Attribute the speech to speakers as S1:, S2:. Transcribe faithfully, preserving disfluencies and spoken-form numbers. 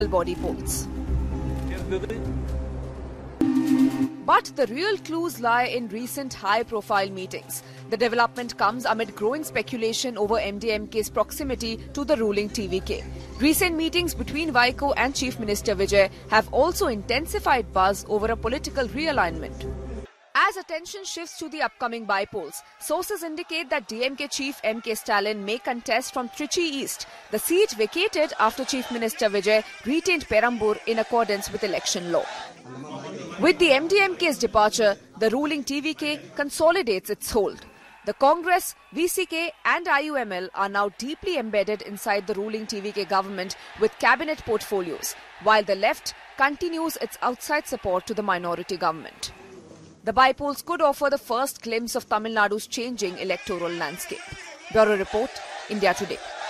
S1: body polls. But the real clues lie in recent high-profile meetings. The development comes amid growing speculation over M D M K's proximity to the ruling T V K. Recent meetings between Vaiko and Chief Minister Vijay have also intensified buzz over a political realignment. As attention shifts to the upcoming by-polls, sources indicate that D M K chief M K Stalin may contest from Trichy East, the seat vacated after Chief Minister Vijay retained Perambur in accordance with election law. With the M D M K's departure, the ruling T V K consolidates its hold. The Congress, V C K and I U M L are now deeply embedded inside the ruling T V K government with cabinet portfolios, while the left continues its outside support to the minority government. The by-polls could offer the first glimpse of Tamil Nadu's changing electoral landscape. Bureau Report, India Today.